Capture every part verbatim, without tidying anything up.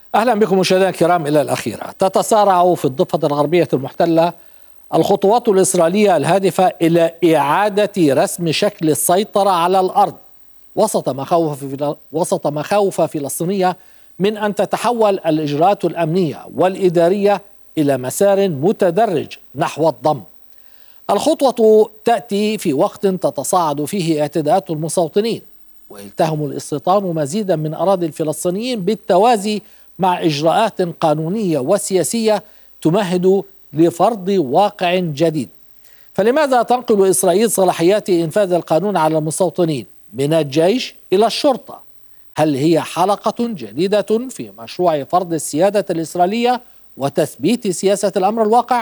أهلا بكم مشاهدينا الكرام إلى الأخيرة. تتسارع في الضفة الغربية المحتلة الخطوات الإسرائيلية الهادفة إلى إعادة رسم شكل السيطرة على الأرض وسط مخاوف وسط مخاوف فلسطينية من أن تتحول الإجراءات الأمنية والإدارية إلى مسار متدرج نحو الضم. الخطوة تأتي في وقت تتصاعد فيه اعتداءات المستوطنين ويلتهم الاستيطان مزيدا من أراضي الفلسطينيين بالتوازي مع إجراءات قانونية وسياسية تمهد لفرض واقع جديد. فلماذا تنقل إسرائيل صلاحيات إنفاذ القانون على المستوطنين من الجيش إلى الشرطة؟ هل هي حلقة جديدة في مشروع فرض السيادة الإسرائيلية وتثبيت سياسة الأمر الواقع؟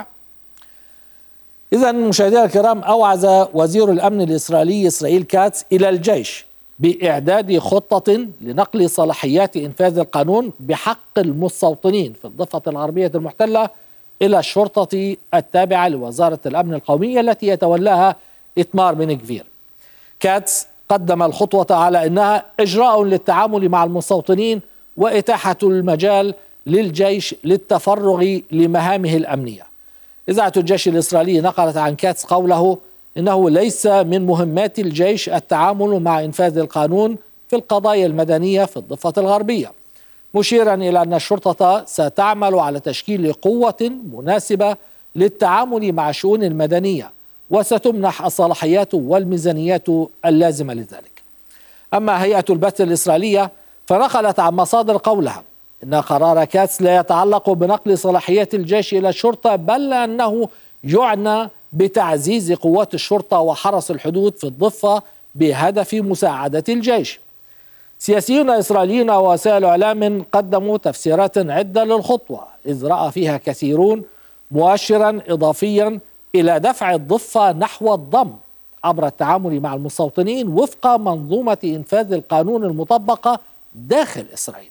إذن مشاهدينا الكرام، أوعز وزير الأمن الإسرائيلي إسرائيل كاتس إلى الجيش بإعداد خطة لنقل صلاحيات إنفاذ القانون بحق المستوطنين في الضفة الغربية المحتلة إلى الشرطة التابعة لوزارة الأمن القومي التي يتولاها إتمار بن جفير. كاتس قدم الخطوة على أنها إجراء للتعامل مع المستوطنين وإتاحة المجال للجيش للتفرغ لمهامه الأمنية. إذاعة الجيش الإسرائيلي نقلت عن كاتس قوله إنه ليس من مهمات الجيش التعامل مع إنفاذ القانون في القضايا المدنية في الضفة الغربية، مشيرا إلى أن الشرطة ستعمل على تشكيل قوة مناسبة للتعامل مع الشؤون المدنية وستمنح الصلاحيات والميزانيات اللازمة لذلك. أما هيئة البث الإسرائيلية فنقلت عن مصادر قولها إن قرار كاتس لا يتعلق بنقل صلاحيات الجيش إلى الشرطة، بل أنه يعنى بتعزيز قوات الشرطة وحرس الحدود في الضفة بهدف مساعدة الجيش. سياسيون إسرائيليون ووسائل إعلام قدموا تفسيرات عدة للخطوة، إذ رأى فيها كثيرون مؤشرا إضافيا إلى دفع الضفة نحو الضم عبر التعامل مع المستوطنين وفق منظومة إنفاذ القانون المطبقة داخل إسرائيل.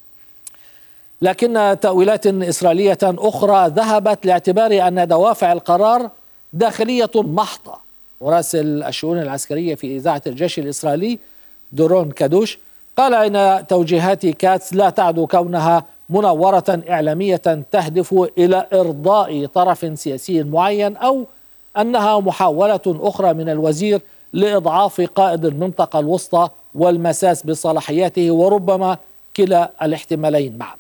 لكن تأويلات إسرائيلية أخرى ذهبت لاعتبار أن دوافع القرار داخلية محضة. مراسل الشؤون العسكرية في إذاعة الجيش الإسرائيلي دورون كادوش قال إن توجيهات كاتس لا تعد كونها منورة إعلامية تهدف إلى إرضاء طرف سياسي معين، أو أنها محاولة أخرى من الوزير لإضعاف قائد المنطقة الوسطى والمساس بصلاحياته، وربما كلا الاحتمالين معا.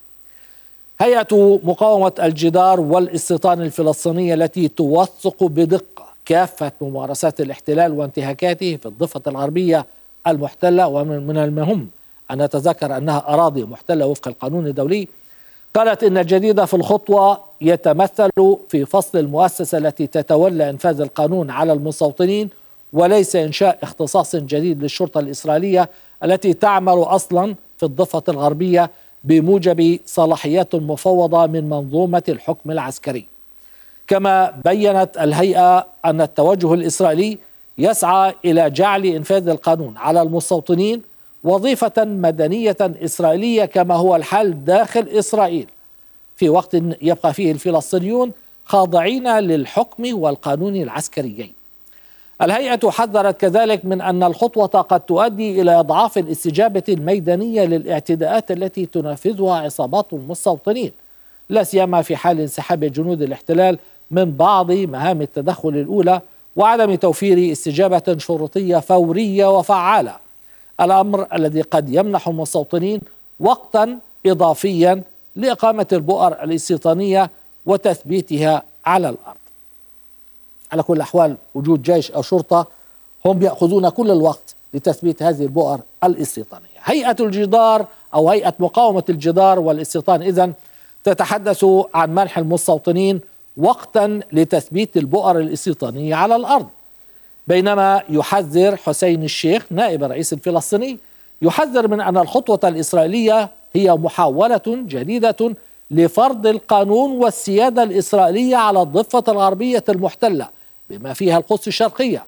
هيئة مقاومة الجدار والاستيطان الفلسطينية التي توثق بدقة كافة ممارسات الاحتلال وانتهاكاته في الضفة الغربية المحتلة، ومن المهم أن نتذكر أنها أراضي محتلة وفق القانون الدولي، قالت إن الجديد في الخطوة يتمثل في فصل المؤسسة التي تتولى إنفاذ القانون على المستوطنين، وليس إنشاء اختصاص جديد للشرطة الإسرائيلية التي تعمل أصلا في الضفة الغربية بموجب صلاحيات مفوضة من منظومة الحكم العسكري. كما بيّنت الهيئة أن التوجه الإسرائيلي يسعى إلى جعل إنفاذ القانون على المستوطنين وظيفة مدنية إسرائيلية كما هو الحال داخل إسرائيل، في وقت يبقى فيه الفلسطينيون خاضعين للحكم والقانون العسكريين. الهيئة حذرت كذلك من أن الخطوة قد تؤدي إلى إضعاف الاستجابة الميدانية للاعتداءات التي تنفذها عصابات المستوطنين، لا سيما في حال انسحاب جنود الاحتلال من بعض مهام التدخل الأولى وعدم توفير استجابة شرطية فورية وفعالة، الأمر الذي قد يمنح المستوطنين وقتا إضافيا لإقامة البؤر الاستيطانية وتثبيتها على الأرض. على كل الأحوال وجود جيش أو شرطة هم يأخذون كل الوقت لتثبيت هذه البؤر الاستيطانية. هيئة الجدار أو هيئة مقاومة الجدار والاستيطان إذن تتحدث عن منح المستوطنين وقتا لتثبيت البؤر الاستيطانية على الأرض، بينما يحذر حسين الشيخ نائب الرئيس الفلسطيني يحذر من أن الخطوة الإسرائيلية هي محاولة جديدة لفرض القانون والسيادة الإسرائيلية على الضفة الغربية المحتلة بما فيها القدس الشرقية،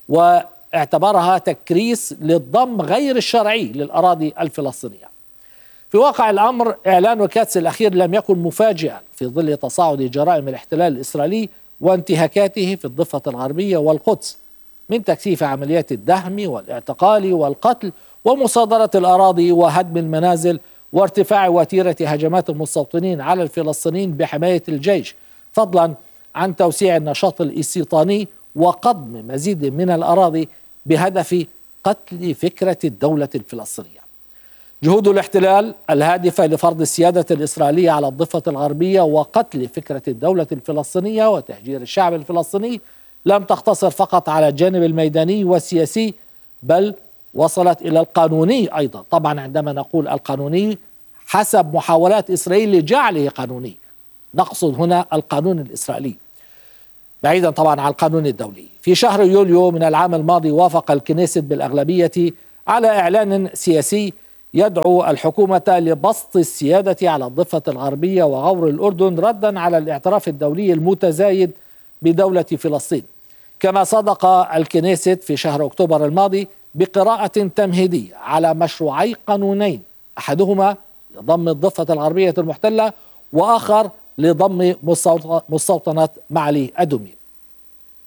واعتبرها تكريس للضم غير الشرعي للأراضي الفلسطينية. في واقع الأمر إعلان كاتس الأخير لم يكن مفاجئا في ظل تصاعد جرائم الاحتلال الإسرائيلي وانتهاكاته في الضفة الغربية والقدس، من تكثيف عمليات الدهم والاعتقال والقتل ومصادرة الأراضي وهدم المنازل وارتفاع وتيرة هجمات المستوطنين على الفلسطينيين بحماية الجيش، فضلا عن توسيع النشاط الاستيطاني وقضم مزيد من الأراضي بهدف قتل فكرة الدولة الفلسطينية. جهود الاحتلال الهادفة لفرض السيادة الإسرائيلية على الضفة الغربية وقتل فكرة الدولة الفلسطينية وتهجير الشعب الفلسطيني لم تقتصر فقط على الجانب الميداني والسياسي، بل وصلت إلى القانوني أيضا. طبعا عندما نقول القانوني حسب محاولات إسرائيل لجعله قانوني، نقصد هنا القانون الإسرائيلي بعيدا طبعا عن القانون الدولي. في شهر يوليو من العام الماضي وافق الكنيست بالأغلبية على إعلان سياسي يدعو الحكومة لبسط السيادة على الضفة الغربية وغور الأردن ردا على الاعتراف الدولي المتزايد بدولة فلسطين. كما صدق الكنيست في شهر أكتوبر الماضي بقراءة تمهيدية على مشروعي قانونين، أحدهما لضم الضفة الغربية المحتلة وآخر لضم مستوطنة معالي أدومي.